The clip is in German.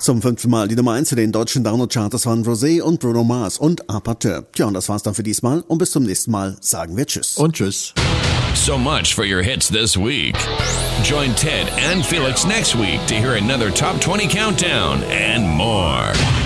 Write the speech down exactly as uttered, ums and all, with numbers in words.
Zum fünften Mal die Nummer eins in den deutschen Download-Charts waren Rosé und Bruno Mars und Apateur. Tja, und das war's dann für diesmal und bis zum nächsten Mal sagen wir Tschüss. Und Tschüss. So much for your hits this week. Join Ted and Felix next week to hear another Top twenty countdown and more.